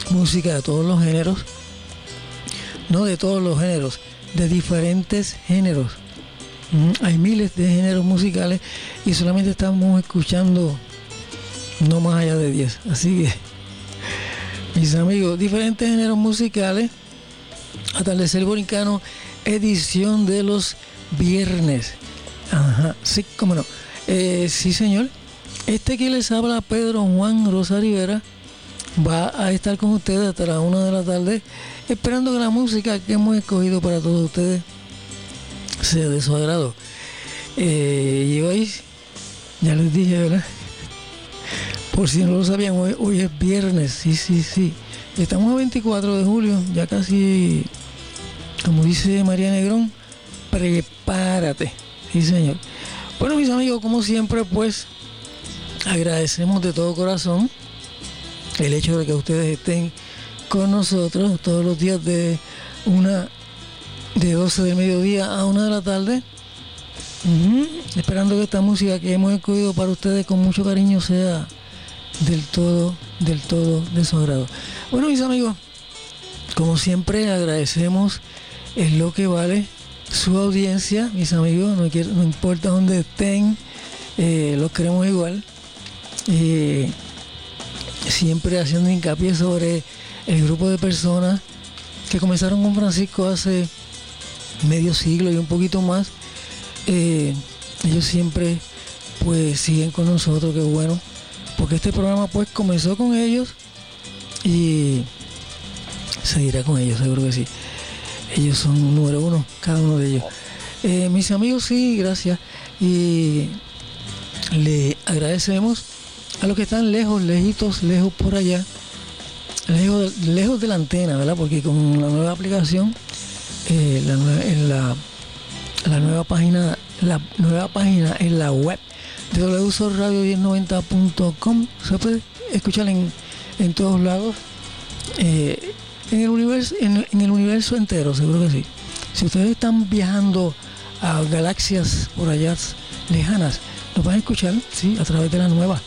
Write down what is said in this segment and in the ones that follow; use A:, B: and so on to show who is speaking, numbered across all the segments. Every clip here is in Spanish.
A: música de todos los géneros, no de todos los géneros, de diferentes géneros. Hay miles de géneros musicales y solamente estamos escuchando no más allá de 10. Así que, mis amigos, diferentes géneros musicales. Atardecer Borincano, edición de los viernes. Ajá, sí, cómo no. Sí, señor. Este que les habla, Pedro Juan Rosa Rivera, va a estar con ustedes hasta las 1 de la tarde, esperando que la música que hemos escogido para todos ustedes sea de su agrado. Y hoy, ya les dije, ¿verdad? Por si no lo sabían, hoy es viernes, sí. Estamos a 24 de julio, ya casi, como dice María Negrón, prepárate. Sí, señor. Bueno, mis amigos, como siempre, pues, agradecemos de todo corazón el hecho de que ustedes estén con nosotros todos los días de 12 del mediodía a 1 de la tarde. Esperando que esta música que hemos escogido para ustedes con mucho cariño sea del todo de su agrado. Bueno, mis amigos, como siempre agradecemos, es lo que vale su audiencia, mis amigos, no importa dónde estén, los queremos igual. Siempre haciendo hincapié sobre el grupo de personas que comenzaron con Francisco hace medio siglo y un poquito más. Ellos siempre pues siguen con nosotros, qué bueno, porque este programa pues comenzó con ellos y seguirá con ellos, seguro que sí. Ellos son número uno, cada uno de ellos. Mis amigos, sí, gracias. Y le agradecemos a los que están lejos por allá, lejos de la antena, ¿verdad? Porque con la nueva aplicación, la nueva página en la web de www.radio1090.com se puede escuchar en todos lados, en el universo entero, seguro que sí. Si ustedes están viajando a galaxias por allá lejanas, nos van a escuchar, sí, a través de la nueva.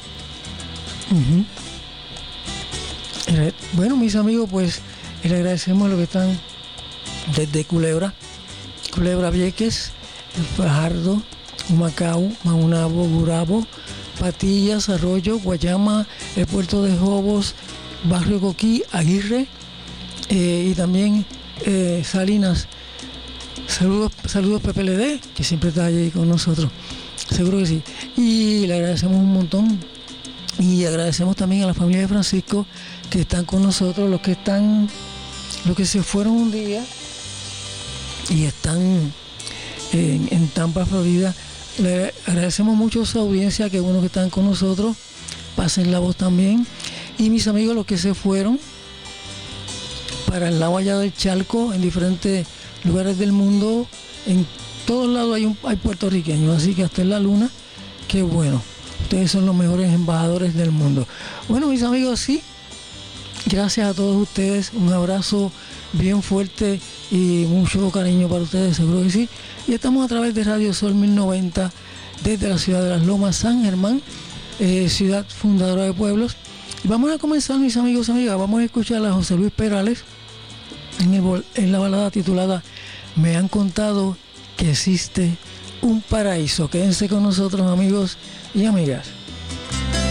A: Bueno, mis amigos, pues les agradecemos a los que están desde Culebra, Vieques, El Fajardo, Humacao, Maunabo, Gurabo, Patillas, Arroyo, Guayama, el puerto de Jobos, Barrio Coquí, Aguirre, y también Salinas. Saludos PPLD, que siempre está allí con nosotros, seguro que sí. Y le agradecemos un montón. Y agradecemos también a la familia de Francisco que están con nosotros, los que se fueron un día y están en Tampa, Florida. Le agradecemos mucho su audiencia, que bueno que están con nosotros. Pasen la voz también. Y mis amigos, los que se fueron para el lado allá del charco, en diferentes lugares del mundo, en todos lados hay puertorriqueños, así que hasta en la luna, qué bueno. Ustedes son los mejores embajadores del mundo. Bueno, mis amigos, sí, gracias a todos ustedes, un abrazo bien fuerte y mucho cariño para ustedes, seguro que sí. Y estamos a través de Radio Sol 1090 desde la ciudad de Las Lomas, San Germán, ciudad fundadora de pueblos. Y vamos a comenzar, mis amigos y amigas, vamos a escuchar a José Luis Perales en la balada titulada Me han contado que existe un paraíso. Quédense con nosotros, amigos y amigas.